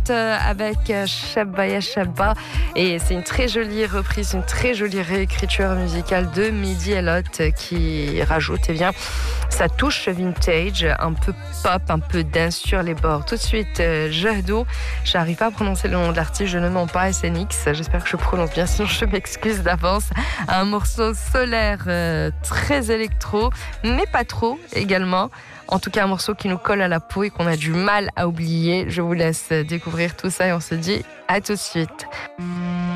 avec Shabba Shabba. Et c'est une très jolie reprise, une très jolie réécriture musicale de Mehdi Elot qui rajoute sa touche vintage, un peu pop, un peu dance sur les bords. Tout de suite, Jahdo. J'arrive pas à prononcer le nom de l'artiste, je ne mens pas, SNX. J'espère que je prononce bien, sinon je m'excuse d'avance. Un morceau solaire très électro, mais pas trop également. En tout cas, un morceau qui nous colle à la peau et qu'on a du mal à oublier. Je vous laisse découvrir tout ça et on se dit à tout de suite.